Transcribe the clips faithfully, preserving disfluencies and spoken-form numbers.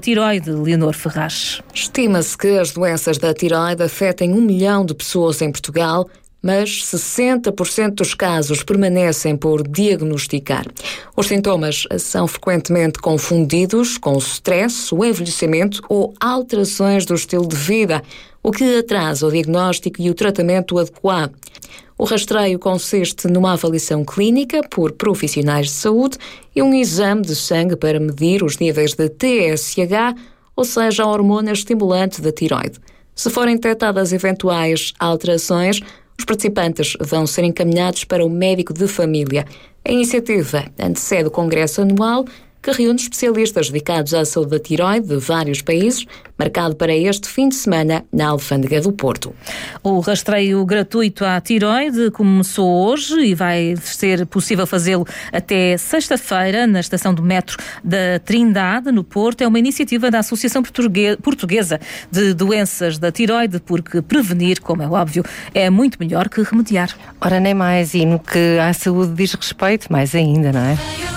tiroide, Leonor Ferraz. Estima-se que as doenças da tiroide afetem um milhão de pessoas em Portugal, mas sessenta por cento dos casos permanecem por diagnosticar. Os sintomas são frequentemente confundidos com o stress, o envelhecimento ou alterações do estilo de vida, o que atrasa o diagnóstico e o tratamento adequado. O rastreio consiste numa avaliação clínica por profissionais de saúde e um exame de sangue para medir os níveis de T S H, ou seja, a hormona estimulante da tiroide. Se forem detectadas eventuais alterações, os participantes vão ser encaminhados para o médico de família. A iniciativa antecede o Congresso Anual, que reúne especialistas dedicados à saúde da tiroide de vários países, marcado para este fim de semana na Alfândega do Porto. O rastreio gratuito à tiroide começou hoje e vai ser possível fazê-lo até sexta-feira na estação do metro da Trindade, no Porto. É uma iniciativa da Associação Portuguesa de Doenças da Tiroide, porque prevenir, como é óbvio, é muito melhor que remediar. Ora, nem mais, e no que à saúde diz respeito, mais ainda, não é?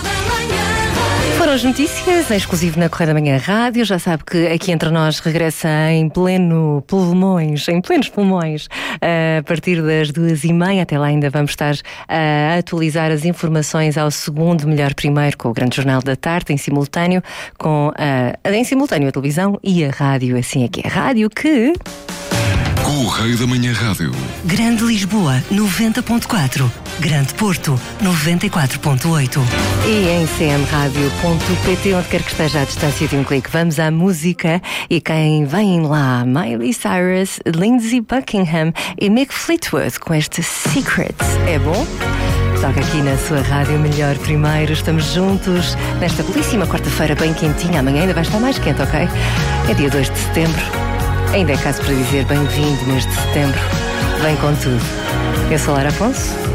Foram as notícias, é exclusivo na Correio da Manhã Rádio. Já sabe que aqui entre nós regressa em pleno pulmões, em plenos pulmões, a partir das duas e meia. Até lá ainda vamos estar a atualizar as informações ao segundo melhor primeiro com o Grande Jornal da Tarde, em simultâneo, com a, em simultâneo a televisão e a rádio. Assim é que é a rádio que... Correio da Manhã Rádio. Grande Lisboa, noventa ponto quatro. Grande Porto, noventa e quatro ponto oito. E em c m rádio ponto p t, onde quer que esteja à distância de um clique. Vamos à música e quem vem lá, Miley Cyrus, Lindsey Buckingham e Mick Fleetwood com este Secret. É bom? Toca aqui na sua rádio melhor primeiro. Estamos juntos nesta belíssima quarta-feira bem quentinha. Amanhã ainda vai estar mais quente, ok? É dia dois de setembro. Ainda é caso para dizer bem-vindo mês de setembro. Vem com tudo. Eu sou Lara Afonso.